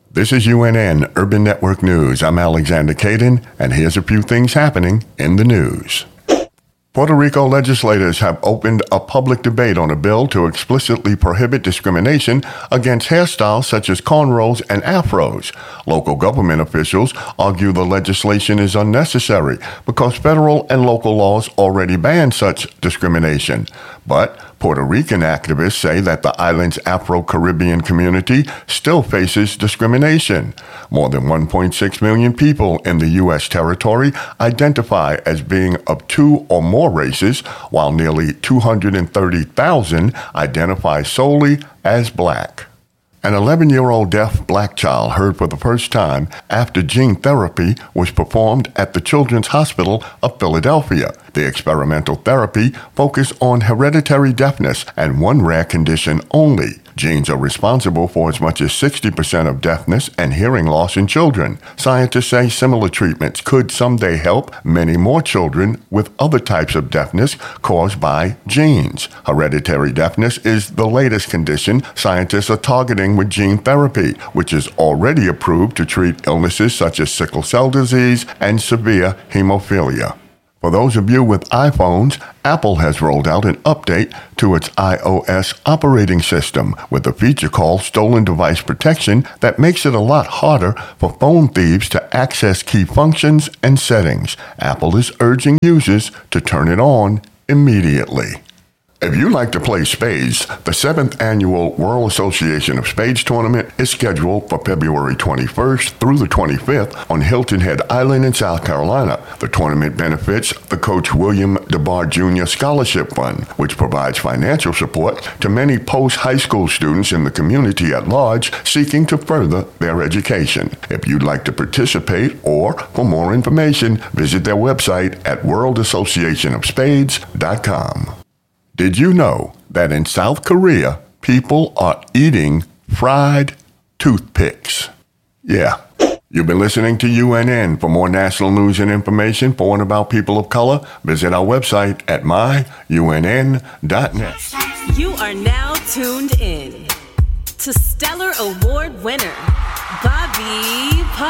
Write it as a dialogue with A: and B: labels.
A: This is UNN Urban Network News. I'm Alexander Caden, and here's a few things happening in the news. Puerto Rico legislators have opened a public debate on a bill to explicitly prohibit discrimination against hairstyles such as cornrows and afros. Local government officials argue the legislation is unnecessary because federal and local laws already ban such discrimination. But Puerto Rican activists say that the island's Afro-Caribbean community still faces discrimination. More than 1.6 million people in the U.S. territory identify as being of two or more races, while nearly 230,000 identify solely as black. An 11-year-old deaf black child heard for the first time after gene therapy was performed at the Children's Hospital of Philadelphia. The experimental therapy focused on hereditary deafness and one rare condition only. Genes are responsible for as much as 60% of deafness and hearing loss in children. Scientists say similar treatments could someday help many more children with other types of deafness caused by genes. Hereditary deafness is the latest condition scientists are targeting with gene therapy, which is already approved to treat illnesses such as sickle cell disease and severe hemophilia. For those of you with iPhones, Apple has rolled out an update to its iOS operating system with a feature called Stolen Device Protection that makes it a lot harder for phone thieves to access key functions and settings. Apple is urging users to turn it on immediately. If you like to play spades, the 7th Annual World Association of Spades Tournament is scheduled for February 21st through the 25th on Hilton Head Island in South Carolina. The tournament benefits the Coach William DeBar Jr. Scholarship Fund, which provides financial support to many post-high school students in the community at large seeking to further their education. If you'd like to participate or for more information, visit their website at worldassociationofspades.com. Did you know that in South Korea, people are eating fried toothpicks? Yeah. You've been listening to UNN. For more national news and information for and about people of color, visit our website at myunn.net.
B: You are now tuned in to Stellar Award winner, Bobby